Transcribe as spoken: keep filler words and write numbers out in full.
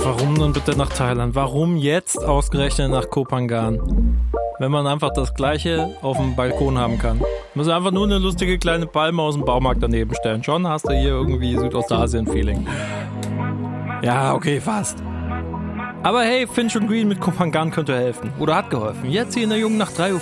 warum nun bitte nach Thailand? Warum jetzt ausgerechnet nach Koh Phangan? Wenn man einfach das Gleiche auf dem Balkon haben kann. Man muss einfach nur eine lustige kleine Palme aus dem Baumarkt daneben stellen. Schon hast du hier irgendwie Südostasien-Feeling. Ja, okay, fast. Aber hey, Finch und Green mit Koh Phangan könnte helfen. Oder hat geholfen. Jetzt hier in der Jungen Nacht drei Uhr